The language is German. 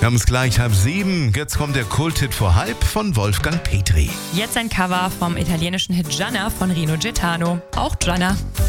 Wir haben es gleich 6:30. Jetzt kommt der Kult-Hit vor halb von Wolfgang Petri. Jetzt ein Cover vom italienischen Hit Gianna von Rino Gaetano. Auch Gianna.